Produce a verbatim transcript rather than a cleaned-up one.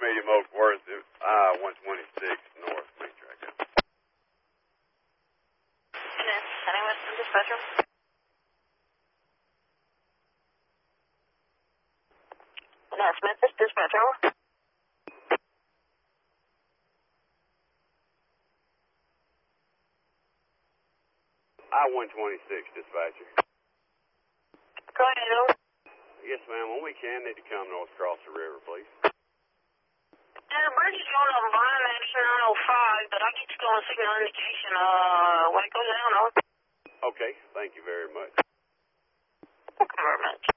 Medium Oak Worth, uh, one twenty-six North Main Track. Heading with some dispatcher. That's Memphis dispatcher. I one twenty-six dispatcher. Go ahead, over. Yes, ma'am. When we can, need to come north across the river, please. Yeah, the bridge is going over behind Madison nine oh five, but I get you going signal indication uh, when it goes down, over. Okay, thank you very much. Welcome very much.